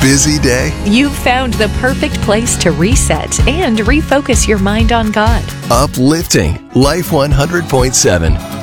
Busy day? You've found the perfect place to reset and refocus your mind on God. Uplifting Life 100.7